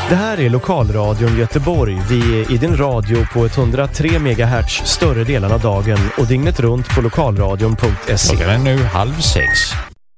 Det här är Lokalradion Göteborg. Vi är i din radio på 103 MHz större delen av dagen och dygnet runt på lokalradion.se. Klockan är nu 5:30.